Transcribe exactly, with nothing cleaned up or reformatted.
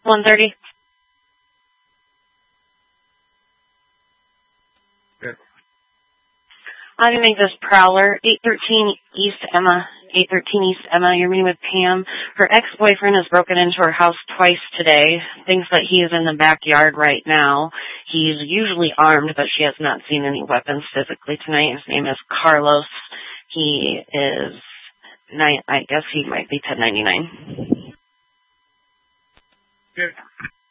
one thirty. Good. I'm going to make this Prowler, eight thirteen East Emma. eight thirteen East Emma, you're meeting with Pam. Her ex-boyfriend has broken into her house twice today. Thinks that he is in the backyard right now. He's usually armed, but she has not seen any weapons physically tonight. His name is Carlos. He is, nine, I guess he might be ten ninety-nine. Good.